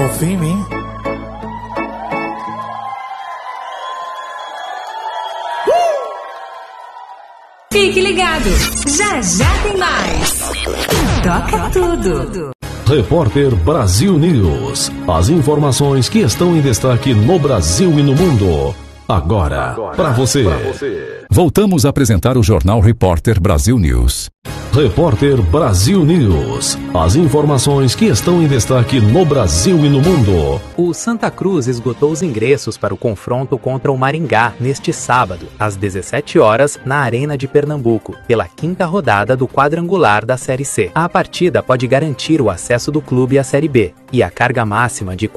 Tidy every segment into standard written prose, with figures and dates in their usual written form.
Confia em mim. Fique ligado, já já tem mais. Toca tudo. Repórter Brasil News. As informações que estão em destaque no Brasil e no mundo. Agora, para você. Voltamos a apresentar o Jornal Repórter Brasil News. Repórter Brasil News. As informações que estão em destaque no Brasil e no mundo. O Santa Cruz esgotou os ingressos para o confronto contra o Maringá neste sábado, às 17 horas, na Arena de Pernambuco, pela 5ª rodada do quadrangular da Série C. A partida pode garantir o acesso do clube à Série B, e a carga máxima de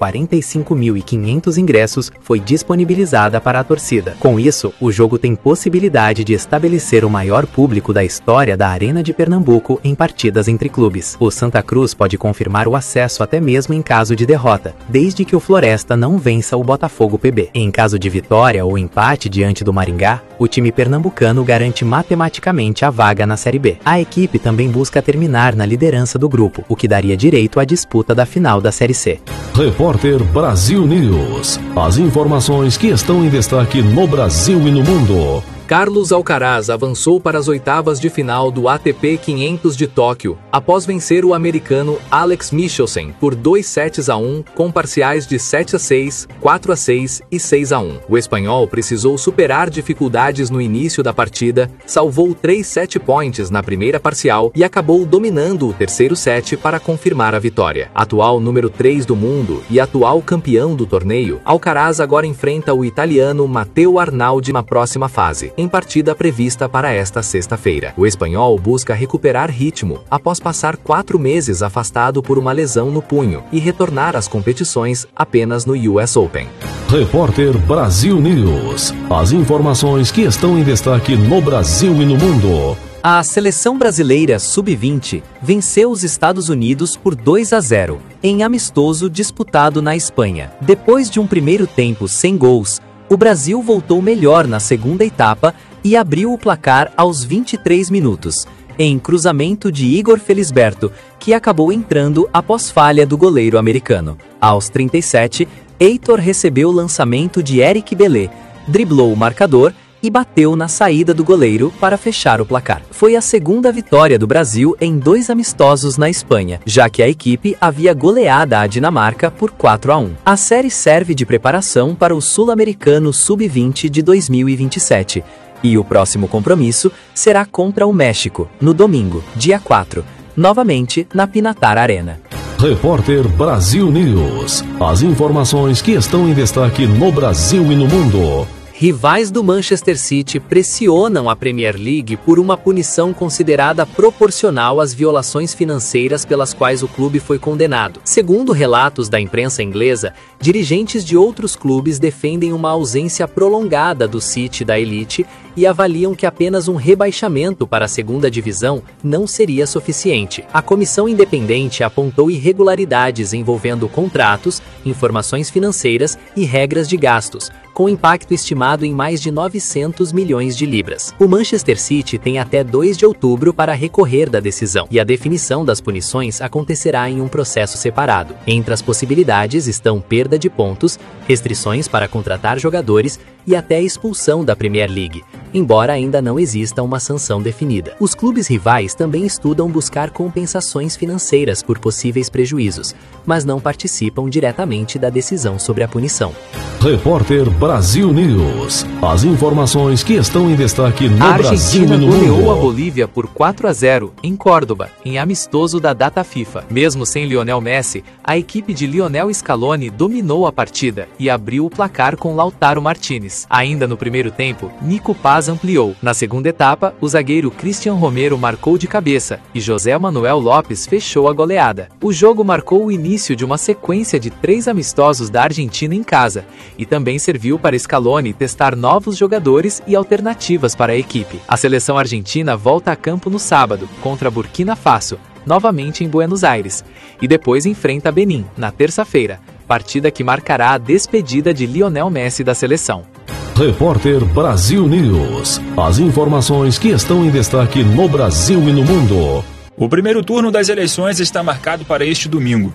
45.500 ingressos foi disponibilizada para a torcida. Com isso, o jogo tem possibilidade de estabelecer o maior público da história da Arena de Pernambuco em partidas entre clubes. O Santa Cruz pode confirmar o acesso até mesmo em caso de derrota, desde que o Floresta não vença o Botafogo PB. Em caso de vitória ou empate diante do Maringá, o time pernambucano garante matematicamente a vaga na Série B. A equipe também busca terminar na liderança do grupo, o que daria direito à disputa da final da Série C. Repórter Brasil News. As informações que estão em destaque no Brasil e no mundo. Carlos Alcaraz avançou para as oitavas de final do ATP 500 de Tóquio, após vencer o americano Alex Michelsen por 2-1, com parciais de 7-6, 4-6 e 6-1. O espanhol precisou superar dificuldades no início da partida, salvou 3 set points na primeira parcial e acabou dominando o terceiro set para confirmar a vitória. Atual número 3 do mundo e atual campeão do torneio, Alcaraz agora enfrenta o italiano Matteo Arnaldi na próxima fase, em partida prevista para esta sexta-feira. O espanhol busca recuperar ritmo após passar 4 meses afastado por uma lesão no punho e retornar às competições apenas no US Open. Repórter Brasil News. As informações que estão em destaque no Brasil e no mundo. A seleção brasileira sub-20 venceu os Estados Unidos por 2-0 em amistoso disputado na Espanha. Depois de um primeiro tempo sem gols, o Brasil voltou melhor na segunda etapa e abriu o placar aos 23 minutos, em cruzamento de Igor Felisberto, que acabou entrando após falha do goleiro americano. Aos 37, Heitor recebeu o lançamento de Eric Belé, driblou o marcador e bateu na saída do goleiro para fechar o placar. Foi a segunda vitória do Brasil em 2 amistosos na Espanha, já que a equipe havia goleado a Dinamarca por 4-1. A série serve de preparação para o Sul-Americano Sub-20 de 2027, e o próximo compromisso será contra o México, no domingo, dia 4, novamente na Pinatar Arena. Repórter Brasil News. As informações que estão em destaque no Brasil e no mundo. Rivais do Manchester City pressionam a Premier League por uma punição considerada proporcional às violações financeiras pelas quais o clube foi condenado. Segundo relatos da imprensa inglesa, dirigentes de outros clubes defendem uma ausência prolongada do City da elite e avaliam que apenas um rebaixamento para a segunda divisão não seria suficiente. A comissão independente apontou irregularidades envolvendo contratos, informações financeiras e regras de gastos, com impacto estimado em mais de 900 milhões de libras. O Manchester City tem até 2 de outubro para recorrer da decisão, e a definição das punições acontecerá em um processo separado. Entre as possibilidades estão perda de pontos, restrições para contratar jogadores e até expulsão da Premier League, embora ainda não exista uma sanção definida. Os clubes rivais também estudam buscar compensações financeiras por possíveis prejuízos, mas não participam diretamente da decisão sobre a punição. Repórter Brasil News. As informações que estão em destaque no a Brasil e no Argentina goleou mundo. a Bolívia por 4-0 em Córdoba, em amistoso da data FIFA. Mesmo sem Lionel Messi, a equipe de Lionel Scaloni dominou a partida e abriu o placar com Lautaro Martínez. Ainda no primeiro tempo, Nico Paz ampliou. Na segunda etapa, o zagueiro Cristian Romero marcou de cabeça e José Manuel Lopes fechou a goleada. O jogo marcou o início de uma sequência de 3 amistosos da Argentina em casa, e também serviu para Scaloni testar novos jogadores e alternativas para a equipe. A seleção argentina volta a campo no sábado, contra Burkina Faso, novamente em Buenos Aires, e depois enfrenta Benin, na terça-feira, partida que marcará a despedida de Lionel Messi da seleção. Repórter Brasil News. As informações que estão em destaque no Brasil e no mundo. O primeiro turno das eleições está marcado para este domingo.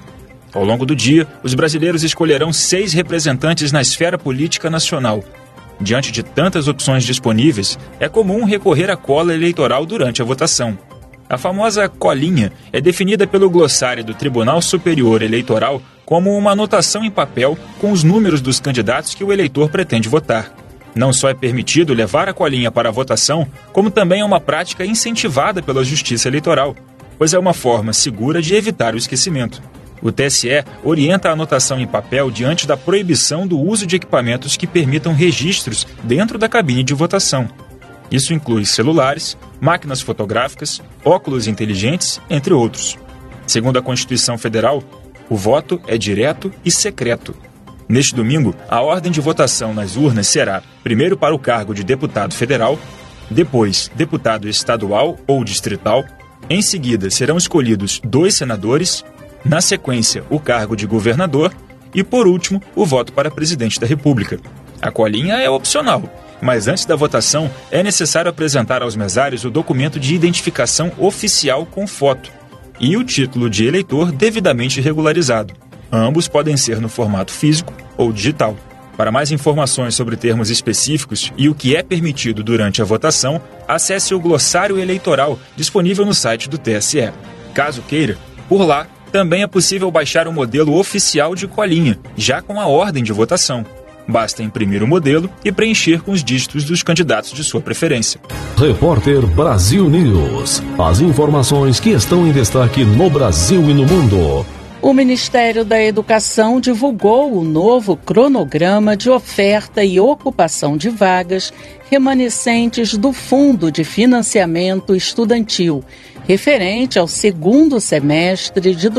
Ao longo do dia, os brasileiros escolherão 6 representantes na esfera política nacional. Diante de tantas opções disponíveis, é comum recorrer à cola eleitoral durante a votação. A famosa colinha é definida pelo glossário do Tribunal Superior Eleitoral como uma anotação em papel com os números dos candidatos que o eleitor pretende votar. Não só é permitido levar a colinha para a votação, como também é uma prática incentivada pela Justiça Eleitoral, pois é uma forma segura de evitar o esquecimento. O TSE orienta a anotação em papel diante da proibição do uso de equipamentos que permitam registros dentro da cabine de votação. Isso inclui celulares, máquinas fotográficas, óculos inteligentes, entre outros. Segundo a Constituição Federal, o voto é direto e secreto. Neste domingo, a ordem de votação nas urnas será, primeiro para o cargo de deputado federal, depois deputado estadual ou distrital, em seguida serão escolhidos 2 senadores, na sequência o cargo de governador e, por último, o voto para presidente da República. A colinha é opcional, mas antes da votação é necessário apresentar aos mesários o documento de identificação oficial com foto e o título de eleitor devidamente regularizado. Ambos podem ser no formato físico ou digital. Para mais informações sobre termos específicos e o que é permitido durante a votação, acesse o glossário eleitoral disponível no site do TSE. Caso queira, por lá também é possível baixar o modelo oficial de colinha, já com a ordem de votação. Basta imprimir o modelo e preencher com os dígitos dos candidatos de sua preferência. Repórter Brasil News. As informações que estão em destaque no Brasil e no mundo. O Ministério da Educação divulgou o novo cronograma de oferta e ocupação de vagas remanescentes do Fundo de Financiamento Estudantil, referente ao segundo semestre de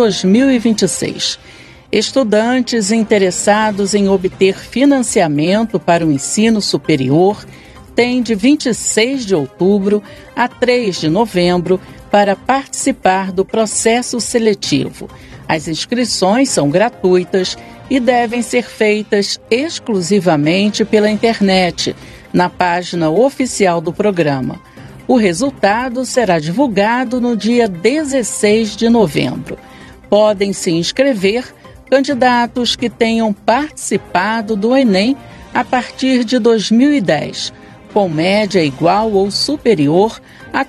2026. Estudantes interessados em obter financiamento para o ensino superior têm de 26 de outubro a 3 de novembro para participar do processo seletivo. As inscrições são gratuitas e devem ser feitas exclusivamente pela internet, na página oficial do programa. O resultado será divulgado no dia 16 de novembro. Podem se inscrever candidatos que tenham participado do Enem a partir de 2010, com média igual ou superior a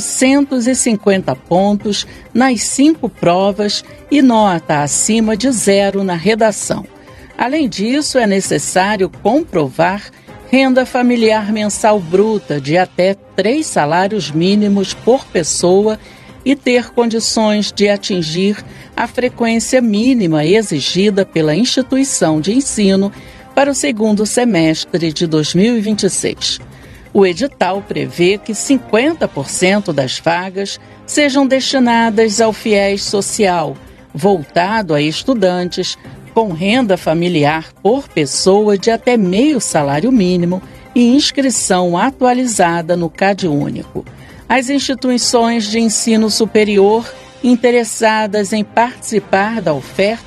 450 pontos nas 5 provas e nota acima de 0 na redação. Além disso, é necessário comprovar renda familiar mensal bruta de até 3 salários mínimos por pessoa e ter condições de atingir a frequência mínima exigida pela instituição de ensino para o segundo semestre de 2026. O edital prevê que 50% das vagas sejam destinadas ao fiéis social, voltado a estudantes com renda familiar por pessoa de até meio salário mínimo e inscrição atualizada no CadÚnico. As instituições de ensino superior interessadas em participar da oferta